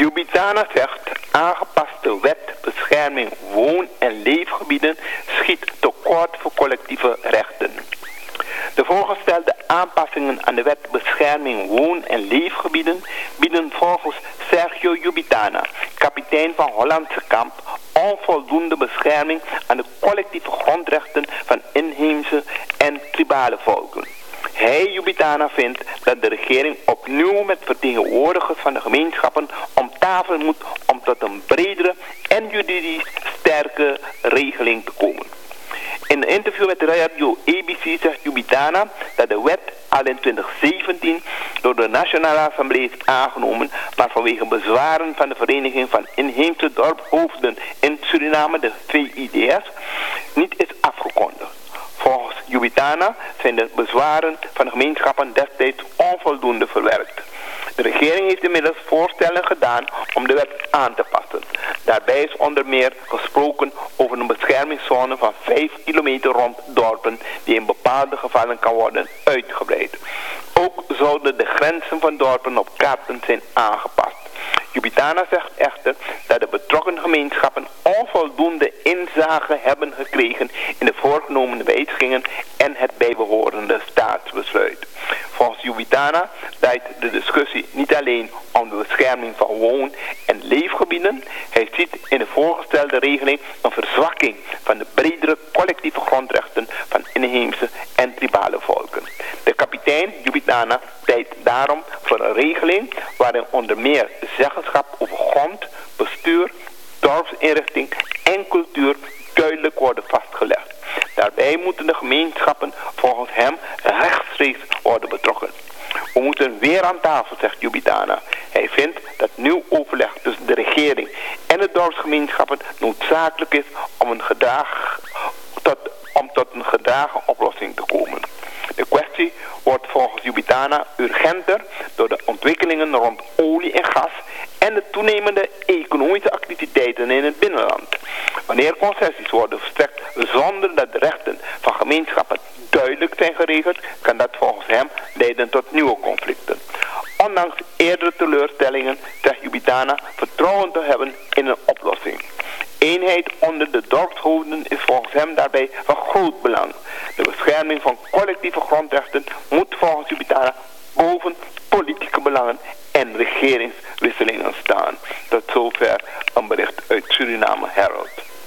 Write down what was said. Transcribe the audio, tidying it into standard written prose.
Jubitana zegt, aangepaste wet bescherming woon- en leefgebieden schiet tekort voor collectieve rechten. De voorgestelde aanpassingen aan de wet bescherming woon- en leefgebieden bieden volgens Sergio Jubitana, kapitein van Hollandse Kamp, onvoldoende bescherming aan de collectieve grondrechten van inheemse en tribale volken. Hij, Jubitana, vindt dat de regering opnieuw met vertegenwoordigers van de gemeenschappen om tafel moet om tot een bredere en juridisch sterke regeling te komen. In een interview met radio ABC zegt Jubitana dat de wet al in 2017 door de Nationale Assemblée is aangenomen, maar vanwege bezwaren van de Vereniging van Inheemse Dorpshoofden in Suriname, de VIDS, niet is afgekondigd. Volgens Jubitana zijn de bezwaren van de gemeenschappen destijds onvoldoende verwerkt. De regering heeft inmiddels voorstellen gedaan om de wet aan te passen. Daarbij is onder meer gesproken over een beschermingszone van 5 kilometer rond dorpen die in bepaalde gevallen kan worden uitgebreid. Ook zouden de grenzen van dorpen op kaarten zijn aangepast. Jubitana zegt echter dat de betrokken gemeenschappen onvoldoende inzage hebben gekregen in de voorgenomen wijzigingen en het bijbehorende staatsbesluit. Volgens Jubitana draait de discussie niet alleen om de bescherming van woon- en leefgebieden. Hij ziet in de voorgestelde regeling een verzwakking van de bredere collectieve grondrechten van inheemse en tribale volken. De kapitein Jubitana pleit daarom voor een regeling waarin onder meer zeggenschap over grond, bestuur, dorpsinrichting en cultuur duidelijk worden vastgelegd. Daarbij moeten de gemeenschappen volgens hem rechtstreeks worden betrokken. We moeten weer aan tafel, zegt Jubitana. Hij vindt dat nieuw overleg tussen de regering en de dorpsgemeenschappen noodzakelijk is om tot een gedragen oplossing te komen. De kwestie wordt volgens Jubitana urgenter door de ontwikkelingen rond olie en gas en de toenemende economische activiteiten in het binnenland. Wanneer concessies worden verstrekt zonder dat de rechten van gemeenschappen duidelijk zijn geregeld, kan dat volgens hem leiden tot nieuwe conflicten. Ondanks eerdere teleurstellingen zegt Jubitana vertrouwen te hebben in een oplossing. Eenheid onder de dorpshoofden is volgens hem daarbij van groot belang. De bescherming van collectieve grondrechten moet volgens Jubitana boven politieke belangen en regeringswisselingen staan. Tot zover een bericht uit Suriname Herald.